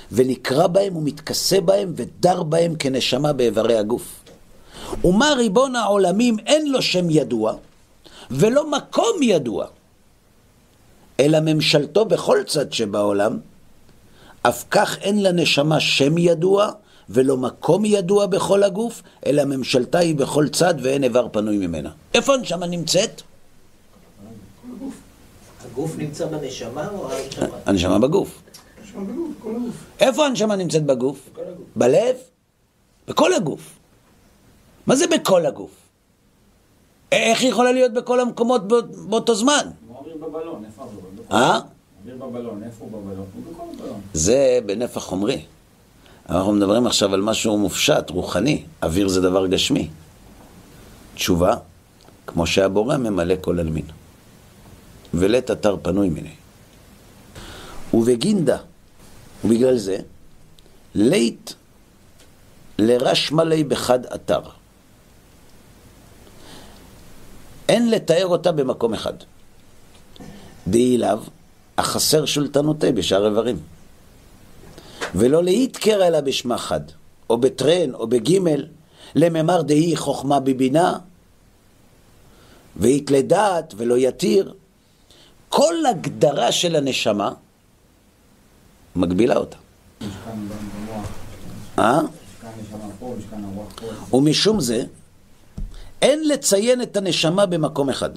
ונקרא בהם ומתכסה בהם ודר בהם כנשמה באיברי הגוף. ומה ריבון העולמים אין לו שם ידוע ולא מקום ידוע, אלא ממשלתו בכל צד שבעולם, אף כך אין לנשמה שם ידוע ולא מקום ידוע בכל הגוף, אלא ממשלתה היא בכל צד ואין איבר פנוי ממנה. איפה הנשמה נמצאת? הגוף נמצא בנשמה או הנשמה? הנשמה בגוף. איפה הנשמה נמצאת בגוף? בלב? בכל הגוף. מה זה בכל הגוף? איך היא יכולה להיות בכל המקומות באותו זמן? הוא אוויר בבלון, איפה אוויר? אוויר בבלון, איפה הוא בבלון? הוא בכל הבלון. זה בנפח חומרי. אנחנו מדברים עכשיו על משהו מופשט, רוחני. אוויר זה דבר גשמי. תשובה, כמו שהבורא ממלא כל אלמין. ולית אתר פנוי מיני. ובגינדה, ובגלל זה, לית לרש מלא בחד אתר. אין לתאר אותה במקום אחד. די אליו, החסר שולטנותי בשאר איברים. ולא להתקרא אלא בשמה חד, או בטרן, או בגימל, לממר דהי חוכמה בבינה, וית לדעת ולא יתיר. כל הגדרה של הנשמה מגבילה אותה. ומשום זה, אין לציין את הנשמה במקום אחד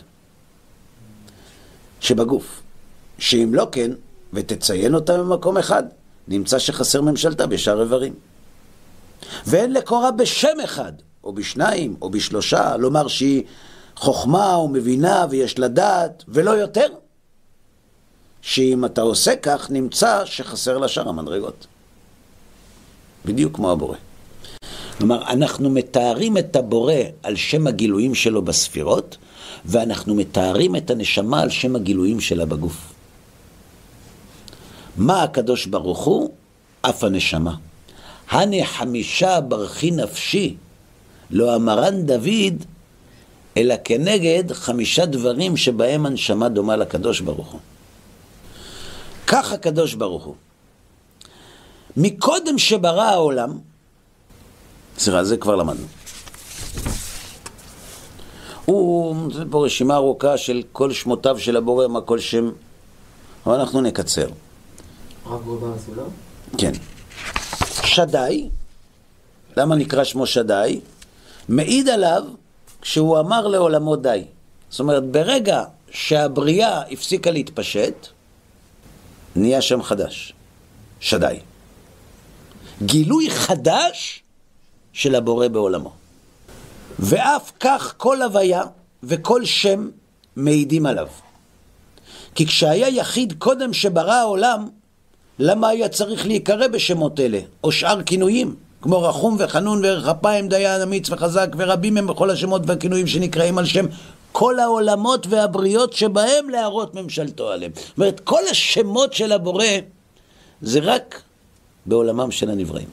שבגוף, שאם לא כן, ותציין אותה במקום אחד, נמצא שחסר ממשלתה בשאר איברים. ואין לקורא בשם אחד, או בשניים, או בשלושה, לומר שהיא חוכמה ומבינה ויש לדעת, ולא יותר. שאם אתה עושה כך, נמצא שחסר לשאר המדרגות. בדיוק כמו הבורא. כלומר, אנחנו מתארים את הבורא על שם הגילויים שלו בספירות, ואנחנו מתארים את הנשמה על שם הגילויים שלה בגוף. מה הקדוש ברוך הוא? אף הנשמה. הנה חמישה ברכי נפשי, לא אמרן דוד, אלא כנגד 5 דברים שבהם הנשמה דומה לקדוש ברוך הוא. כך הקדוש ברוך הוא. מקודם שברא העולם, זה כבר למדנו. זה פה רשימה ארוכה של כל שמותיו של הבורא, מה כל שם, אבל אנחנו נקצר. רק גובה הסולם? כן. שדאי, למה נקרא שמו שדאי? מעיד עליו כשהוא אמר לעולמו די. זאת אומרת, ברגע שהבריאה הפסיקה להתפשט, נהיה שם חדש, שדאי. גילוי חדש של הבורא בעולמו. ואף כך כל הוויה וכל שם מעידים עליו. כי כשהיה יחיד קודם שברא העולם, למה היה צריך להיקרא בשמות אלה, או שאר כינויים, כמו רחום וחנון וערך אפיים, דיין, אמיץ וחזק, ורבים הם בכל השמות והכינויים שנקראים על שם כל העולמות והבריות שבהם להראות ממשלתו עליהם. זאת אומרת, כל השמות של הבורא זה רק בעולמם של הנבראים.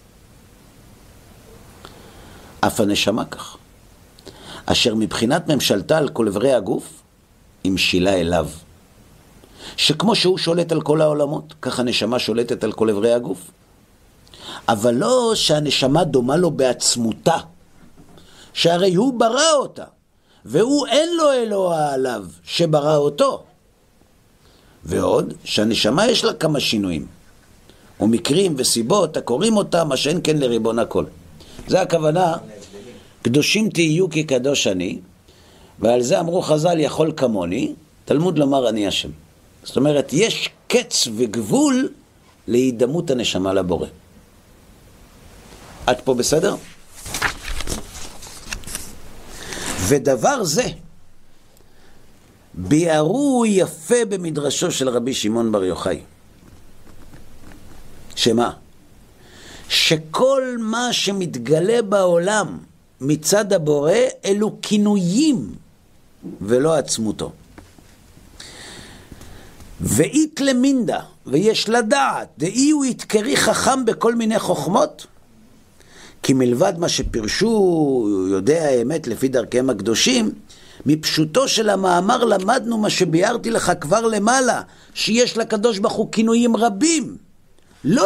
אף הנשמה כך, אשר מבחינת ממשלתה על כל עברי הגוף, היא משילה אליו. שכמו שהוא שולט על כל העולמות, כך הנשמה שולטת על כל עברי הגוף. אבל לא שהנשמה דומה לו בעצמותה, שהרי הוא ברא אותה, והוא אין לו אלוה עליו שברא אותו. ועוד שהנשמה יש לה כמה שינויים, ומקרים וסיבות הקוראים אותה מה שאין כן לריבון הכל. זה הכוונה, קדושים תהיו כי קדוש אני, ועל זה אמרו חז"ל יכול כמוני, תלמוד לומר אני השם. זאת אומרת, יש קץ וגבול להידמות הנשמה לבורא. עד פה בסדר? ודבר זה ביארו יפה במדרשו של רבי שמעון בר יוחאי. שמה? שכל מה שמתגלה בעולם מצד הבורא אלו כינויים ולא עצמותו. ואית למינדה, ויש לדעת, דאי הוא יתקרי חכם בכל מיני חוכמות, כי מלבד מה שפרשו יודע האמת לפי דרכיהם הקדושים, מפשוטו של המאמר למדנו מה שביארתי לך כבר למעלה, שיש לקדוש ברוך הוא כינויים רבים,